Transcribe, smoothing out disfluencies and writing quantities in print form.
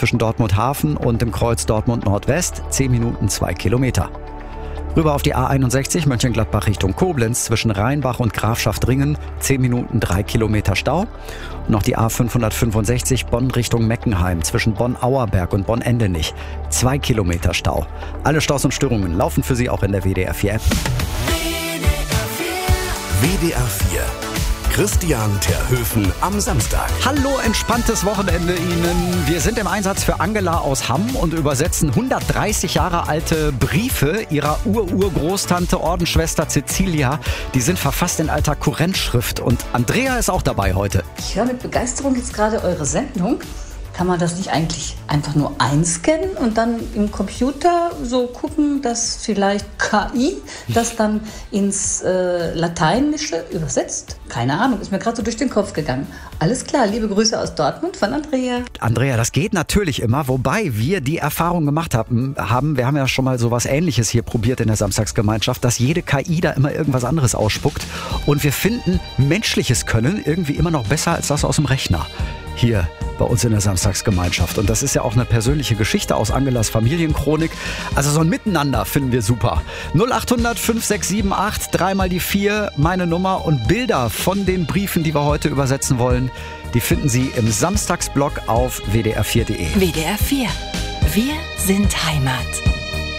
zwischen Dortmund Hafen und dem Kreuz Dortmund Nordwest, 10 Minuten 2 Kilometer. Rüber auf die A61 Mönchengladbach Richtung Koblenz zwischen Rheinbach und Grafschaft-Ringen, 10 Minuten 3 Kilometer Stau. Und noch die A565 Bonn Richtung Meckenheim zwischen Bonn-Auerberg und Bonn-Endenich, 2 Kilometer Stau. Alle Staus und Störungen laufen für Sie auch in der WDR 4 App. WDR 4. Christian Terhöfen am Samstag. Hallo, entspanntes Wochenende Ihnen. Wir sind im Einsatz für Angela aus Hamm und übersetzen 130 Jahre alte Briefe ihrer Urgroßtante Ordensschwester Cecilia. Die sind verfasst in alter Kurrentschrift und Andrea ist auch dabei heute. Ich höre mit Begeisterung jetzt gerade eure Sendung. Kann man das nicht eigentlich einfach nur einscannen und dann im Computer so gucken, dass vielleicht KI das dann ins Lateinische übersetzt? Keine Ahnung, ist mir gerade so durch den Kopf gegangen. Alles klar, liebe Grüße aus Dortmund von Andrea. Andrea, das geht natürlich immer, wobei wir die Erfahrung gemacht haben, wir haben ja schon mal sowas Ähnliches hier probiert in der Samstagsgemeinschaft, dass jede KI da immer irgendwas anderes ausspuckt und wir finden menschliches Können irgendwie immer noch besser als das aus dem Rechner. Hier bei uns in der Samstagsgemeinschaft. Und das ist ja auch eine persönliche Geschichte aus Angelas Familienchronik. Also so ein Miteinander finden wir super. 0800 5678, 3 mal die 4, meine Nummer und Bilder von den Briefen, die wir heute übersetzen wollen, die finden Sie im Samstagsblog auf wdr4.de. WDR 4. Wir sind Heimat.